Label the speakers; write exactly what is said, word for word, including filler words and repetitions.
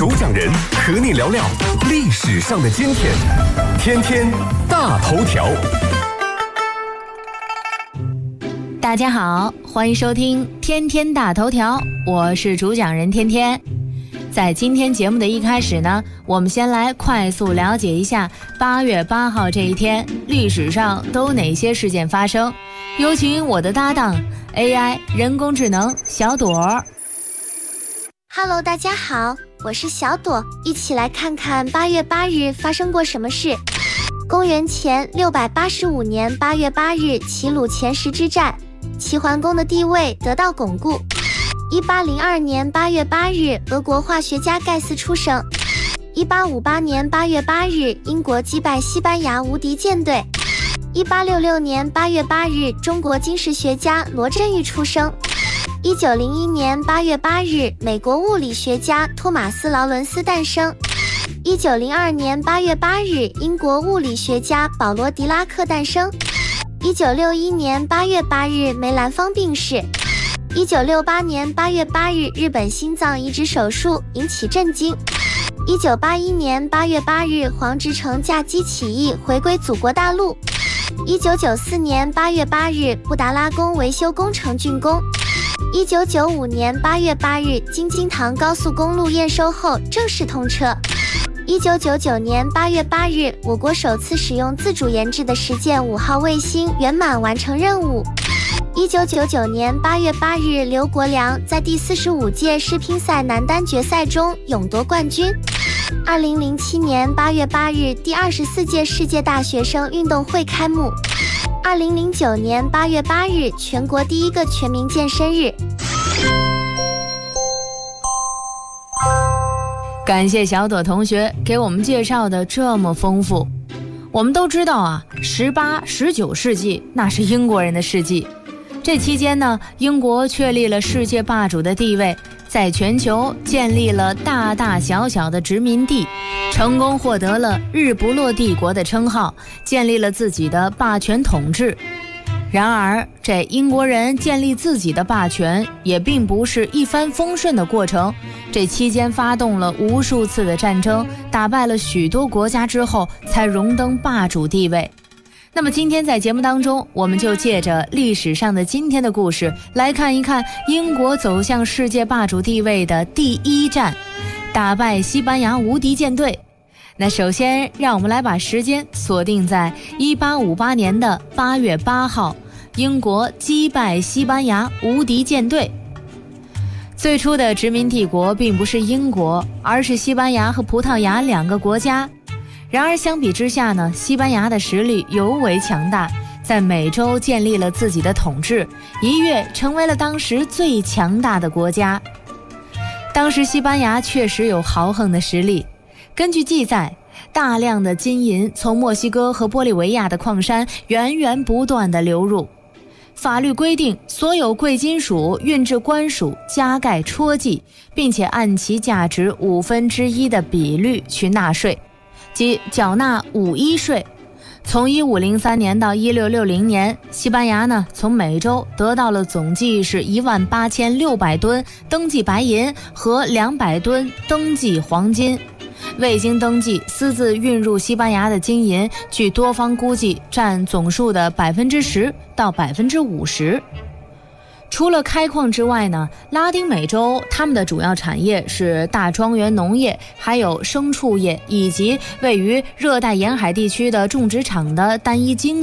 Speaker 1: 主讲人和你聊聊历史上的今天。天天大头条。
Speaker 2: 大家好，欢迎收听天天大头条，我是主讲人天天。在今天节目的一开始呢，我们先来快速了解一下八月八号这一天历史上都有哪些事件发生。有请我的搭档 A I 人工智能小朵。
Speaker 3: Hello， 大家好，我是小朵，一起来看看八月八日发生过什么事。公元前六百八十五年八月八日，齐鲁前十之战，齐桓公的地位得到巩固。一八零二年八月八日，俄国化学家盖斯出生。一八五八年八月八日，英国击败西班牙无敌舰队。一八六六年八月八日，中国金石学家罗振玉出生。一九零一年八月八日，美国物理学家托马斯·劳伦斯诞生。一九零二年八月八日，英国物理学家保罗·狄拉克诞生。一九六一年八月八日，梅兰芳病逝。一九六八年八月八日，日本心脏移植手术引起震惊。一九八一年八月八日，黄直成驾机起义回归祖国大陆。一九九四年八月八日，布达拉宫维修工程竣工。一九九五年八月八日，京津塘高速公路验收后正式通车。一九九九年八月八日，我国首次使用自主研制的实践五号卫星圆满完成任务。一九九九年八月八日，刘国梁在第四十五届世乒赛男单决赛中勇夺冠军。二零零七年八月八日，第二十四届世界大学生运动会开幕。二零零九年八月八日，全国第一个全民健身日。
Speaker 2: 感谢小朵同学给我们介绍的这么丰富。我们都知道啊，十八、十九世纪那是英国人的世纪。这期间呢，英国确立了世界霸主的地位，在全球建立了大大小小的殖民地，成功获得了日不落帝国的称号，建立了自己的霸权统治。然而，这英国人建立自己的霸权也并不是一帆风顺的过程，这期间发动了无数次的战争，打败了许多国家之后，才荣登霸主地位。那么今天在节目当中，我们就借着历史上的今天的故事，来看一看英国走向世界霸主地位的第一战，打败西班牙无敌舰队。那首先让我们来把时间锁定在一八五八年的八月八号，英国击败西班牙无敌舰队。最初的殖民帝国并不是英国，而是西班牙和葡萄牙两个国家。然而相比之下呢，西班牙的实力尤为强大，在美洲建立了自己的统治，一跃成为了当时最强大的国家。当时西班牙确实有豪横的实力，根据记载，大量的金银从墨西哥和玻利维亚的矿山源源不断地流入。法律规定，所有贵金属运至官署加盖戳记，并且按其价值五分之一的比率去纳税，即缴纳五一税。从一五零三年到一六六零年，西班牙呢从美洲得到了总计是一万八千六百吨登记白银和两百吨登记黄金。未经登记私自运入西班牙的金银，据多方估计占总数的百分之十到百分之五十。除了开矿之外呢，拉丁美洲他们的主要产业是大庄园农业，还有牲畜业，以及位于热带沿海地区的种植场的单一经